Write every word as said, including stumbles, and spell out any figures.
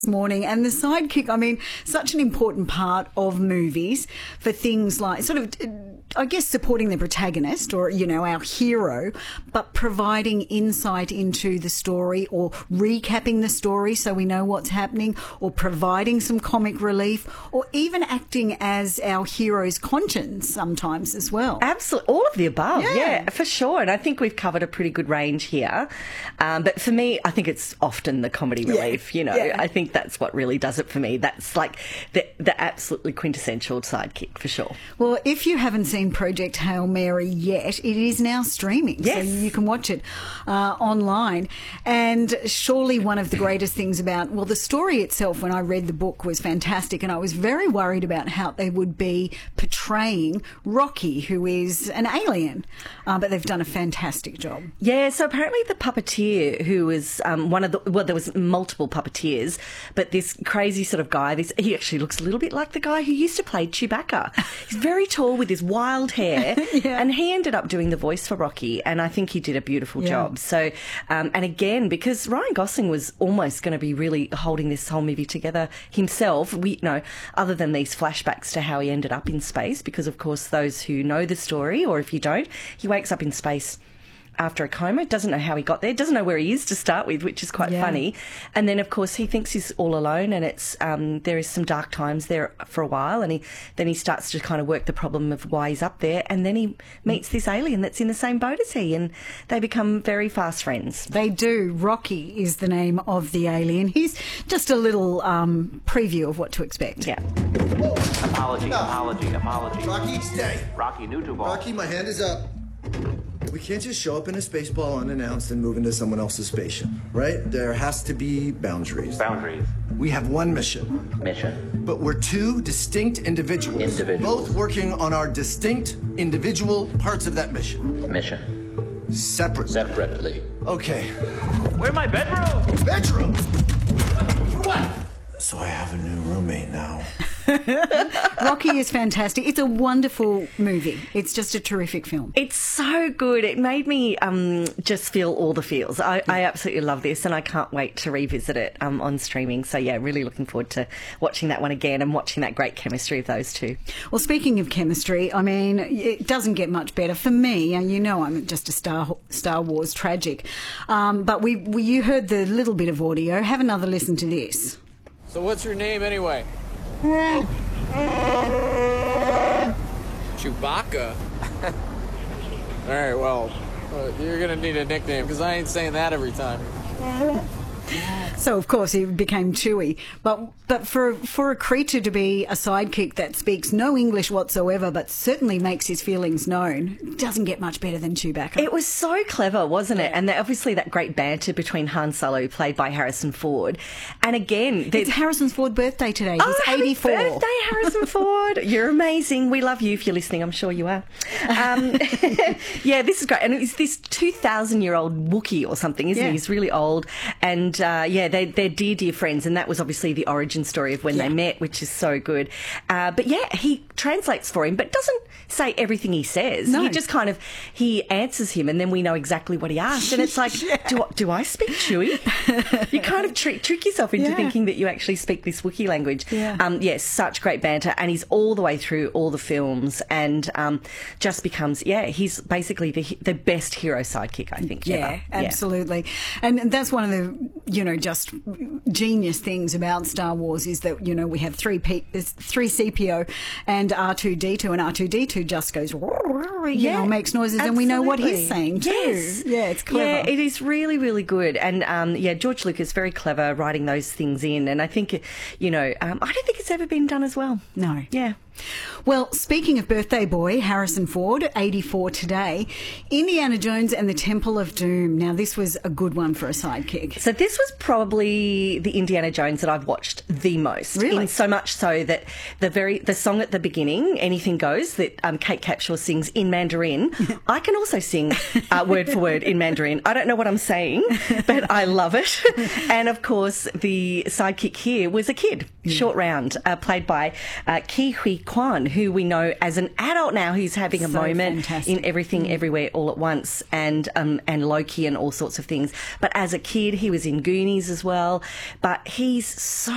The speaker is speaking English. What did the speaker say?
Morning. And the sidekick, I mean, such an important part of movies for things like sort of, I guess, supporting the protagonist or, you know, our hero, but providing insight into the story or recapping the story so we know what's happening, or providing some comic relief, or even acting as our hero's conscience sometimes as well. Absolutely. All of the above. Yeah. Yeah, for sure. And I think we've covered a pretty good range here. Um, but for me, I think it's often the comedy relief, Yeah. you know. Yeah. I think that's what really does it for me. That's like the, the absolutely quintessential sidekick, for sure. Well, if you haven't seen Project Hail Mary yet, it is now streaming. Yes. So you can watch it uh, online. And surely one of the greatest things about, well, the story itself, when I read the book, was fantastic. And I was very worried about how they would be portraying Rocky, who is an alien. Uh, but they've done a fantastic job. Yeah, so apparently the puppeteer who was um, one of the, well, there was multiple puppeteers, but this crazy sort of guy, this he actually looks a little bit like the guy who used to play Chewbacca. He's very tall with his wild hair, Yeah. and he ended up doing the voice for Rocky, and I think he did a beautiful Yeah. job. So, um, and again, because Ryan Gosling was almost going to be really holding this whole movie together himself, we you know, other than these flashbacks to how he ended up in space, because of course those who know the story, or if you don't, he wakes up in space after a coma, doesn't know how he got there, doesn't know where he is to start with, which is quite Yeah. funny. And then, of course, he thinks he's all alone, and it's um, there is some dark times there for a while, and he then he starts to kind of work the problem of why he's up there, and then he meets this alien that's in the same boat as he, and they become very fast friends. They do. Rocky is the name of the alien. He's just a little um, preview of what to expect. Yeah. Apology, apology, apology. Rocky, stay. Rocky, new to ball. Rocky, my hand is up. We can't just show up in a space ball unannounced and move into someone else's spaceship, right? There has to be boundaries. Boundaries. We have one mission, Mission. but we're two distinct individuals. Individuals. Both working on our distinct individual parts of that mission. Mission. Separate. Separately. Okay. Where's my bedroom? Bedroom! What? So I have a new roommate now. Rocky is fantastic. It's a wonderful movie. It's just a terrific film. It's so good. It made me um, just feel all the feels. I, I absolutely love this, and I can't wait to revisit it um, on streaming. So, yeah, really looking forward to watching that one again and watching that great chemistry of those two. Well, speaking of chemistry, I mean, it doesn't get much better for me. And you know, I'm just a Star Star Wars tragic. Um, but we, we you heard the little bit of audio. Have another listen to this. So what's your name anyway? Chewbacca? All right, well, uh, you're going to need a nickname because I ain't saying that every time. So, of course, he became Chewie. But but for for a creature to be a sidekick that speaks no English whatsoever, but certainly makes his feelings known, doesn't get much better than Chewbacca. It was so clever, wasn't it? And obviously that great banter between Han Solo, played by Harrison Ford. And again... It's Harrison Ford's birthday today. He's Oh, happy eighty-four. birthday, Harrison Ford. You're amazing. We love you if you're listening. I'm sure you are. Um, yeah, this is great. And it's this two thousand year old Wookiee or something, isn't Yeah. he? He's really old. And uh, yeah, they, they're dear, dear friends. And that was obviously the origin story of when Yeah. they met, which is so good. Uh, but yeah, he translates for him, but doesn't say everything he says. No. He just kind of, he answers him, and then we know exactly what he asked. And it's like, Yeah. do, I- do I speak Chewie? You kind of trick, trick yourself into Yeah. thinking that you actually speak this Wookiee language. Yeah. Um, yes, such great banter, and he's all the way through all the films, and um, just becomes, yeah, he's basically the the best hero sidekick, I think. Yeah, ever. absolutely. And that's one of the, you know, just genius things about Star Wars is that, you know, we have three P, three C P O and R two D two, and R two D two just goes, you Yeah, know, makes noises, and we know what he's saying absolutely. too. Yes. Yeah, it's clever. Yeah, it is really, really good. And um, yeah, George Lucas, very clever writing those things in. And I think, you know, um, I don't think it's ever been done as well. No. Yeah. Well, speaking of birthday boy, Harrison Ford, eighty-four today, Indiana Jones and the Temple of Doom. Now, this was a good one for a sidekick. So this was probably the Indiana Jones that I've watched the most. Really? In so much so that the very the song at the beginning, Anything Goes, that um, Kate Capshaw sings in Mandarin, I can also sing uh, word for word in Mandarin. I don't know what I'm saying, but I love it. And of course, the sidekick here was a kid, Short Round, uh, played by uh, Ke Huy Quan, who we know as an adult now, who's having a So moment fantastic. in Everything Everywhere All at Once, and um, and Loki and all sorts of things. But as a kid, he was in Goonies as well. But he's so